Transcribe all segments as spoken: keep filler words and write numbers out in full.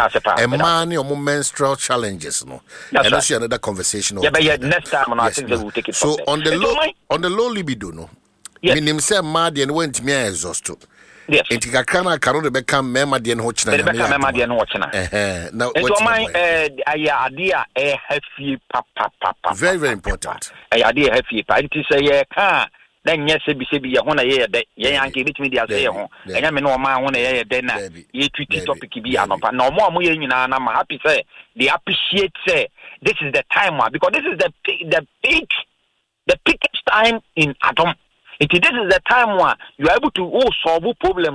a man or menstrual challenges no and that's another conversation yeah but yeah next time I think they will take it so on the low on the low libido no minim say mad and went me exhausted. Yes. Enti kakra na karo de beka mema de no china ya. Beka mema de no china. Eh eh. Now what my eh aya ade a eh heavy papa papa. Very very important. Aya ade heavy pa enti say ye ka na nye se bi se bi ye ho na ye de ye yanke bitimi dia say ye ho. Enya me no ma ho na ye de na ye tweet topic bi anopa. Na omo omo ye nyina na ma happy say they appreciate say this is the time because this is the the peak the peakest time in Adam. It, this is the time where you are able to oh, solve a problem.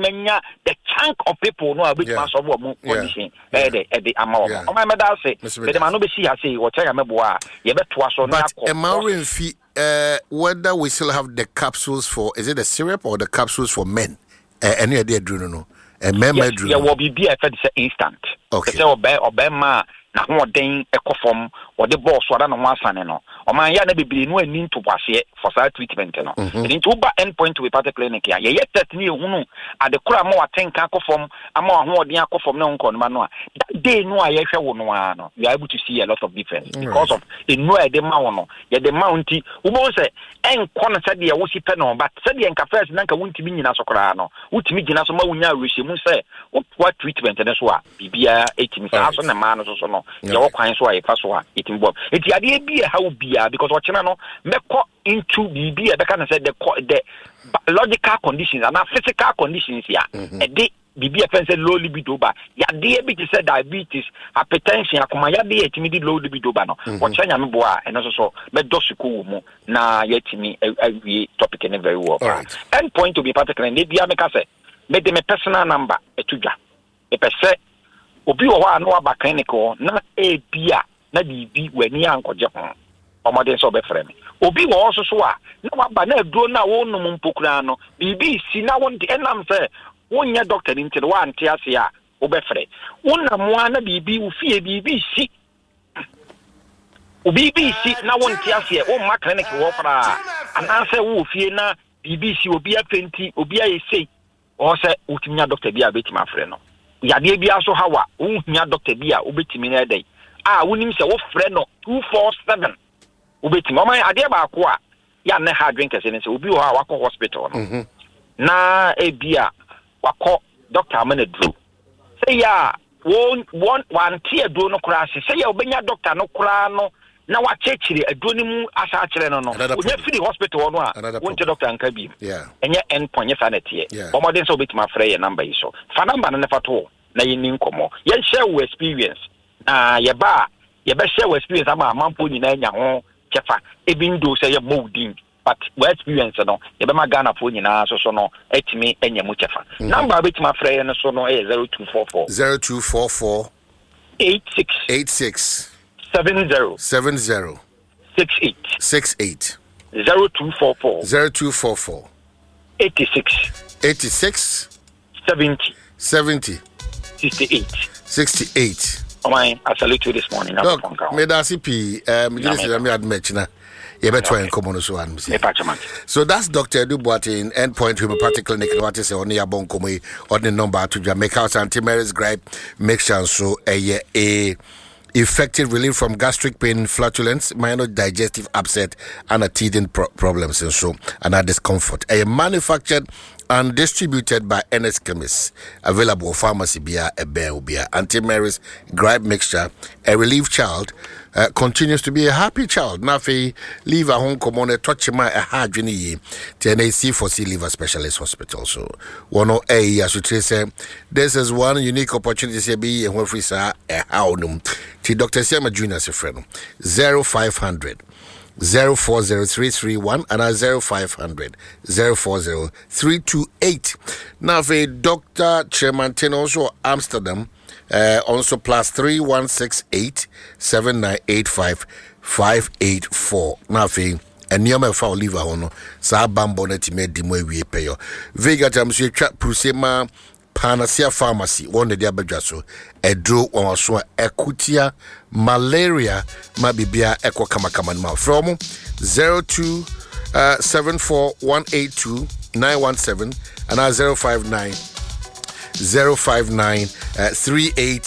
The chunk of people know a bit more solve a condition. Eh, the amount. Oh, my mother say, but the man who see, I say, what I am about, you better was on that. But a marine fee, uh, whether we still have the capsules for, is it the syrup or the capsules for men? Uh, any idea, Druno? No? A man, yes, yeah, will be be a instant. Okay. So, obey, obey, ma. Na ho den ekofom or the boss wada no wasane no o man ya na bibiri no ani to bwase for that treatment no e nti uba endpoint we part clinic ya ye test ni ehunu ade kura ma watenka akofom ama ho den akofom na nko no no a that day no a ye hwe wo no a no you are able to see a lot of difference because of e no e de ma wo no ye de ma nti ubo se enko no se de ye wo si pe no but se de enka first na nka wuntimi nyina so kora no wutimi gina so ma wunya rehemu se what treatment ne so a bibia etimi sa so na ma no so so no ya wo kwan so a ifa so a itimbo eti ade bi e ha bia because ochena no meko into bibi e beka na say the the biological conditions and physical conditions ya e de bibi e fense low libido ba ya de bi ti say diabetes hypertension akoma ya de etimi di low libido ba no ochenya me bo a eno so so me dosiko wo mu na ya timi awie topic ne very well end point to be particular ne bia me ka say me de me personal number etudwa e pese obi wo wa no aba clinic na e bia na bibi wani ankoje ho omode so be frɛ me obi wo so so a na waba na aduro na wo no mpokura no bibi si na won enam sɛ wonya doctor ni ntire wa ante ase a wo be frɛ wonam wa na bibi wo fie bibi si o bibi si na won ante ase wo ma clinic wo fra ana sɛ wo fie na bibi si obi a twenty obi a yesei o sɛ wotinya doctor bi a beti ma frɛ no yade bia so hawa wohia doctor bia obetimi na edai ah wonim se wo frɛ no two four seven obetimi o man ade ba ko a ya na hard drinkers ne se obi wo ha wakɔ hospital no na e bia wakɔ doctor amana duro se ya won won wanti aduro no kora se se ya obenya doctor no kora no na wa chechire aduro ni mu asa akire no no onya free hospital no a wonte doctor anka bi enye endpoint ye sanete o modern so betima frɛ ye number yi so fa number no ne fa to na ye nin komo ye share we experience na ye ba ye be share we experience ama amampo nyina nya ho kefa even though say ye molding but we experience no ye be ma Ghana fo nyina so so no etimi enya mu kefa number betima frɛ ye no so no e zero two four four zero two four four eight six eight six seven zero seven zero six eight six eight zero two four four zero two four four eighty six eighty six seventy seventy sixty eight sixty eight. Oh my, I salute you this morning. Look, me da C P um you say me admit na you better en komo no so an say. So that's Doctor Duboate in Endpoint Homeopathic Clinic what is on ya bon komo on the number to Jamaica House anti-Mary's gripe make sure so a a effective relief from gastric pain, flatulence, minor digestive upset, and a teething pro- problems and so and a discomfort. A manufactured and distributed by N S Chemists. Available pharmacy beer, a bear beer, anti-Mary's gripe mixture. A relieved child uh, continues to be a happy child. Nafi leave a home common a touch my a hard journey to N A C for C liver specialist hospital. So one o a I should say this is one unique opportunity to be a free sir a how to Doctor Siama Junior friend zero five hundred zero four zero three three one and a zero five hundred zero four zero three two eight. Now for Doctor Tremantin also Amsterdam uh, also plus three one six eight seven nine eight five five eight four. Now for and near my foul liver hono sa bambo na time di mo wie peyo vega tam so twa prusema Panacea Pharmacy one de abadwaso edro won so ekutia malaria mabibia ekwa kama kama ma from zero two seven four one eight two nine one seven and zero five nine zero five nine three eight